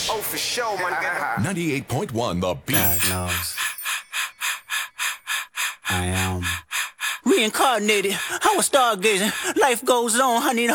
Oh, for sure, my nigga. 98.1 The Beat. God knows. I am reincarnated. I was stargazing. Life goes on, honey.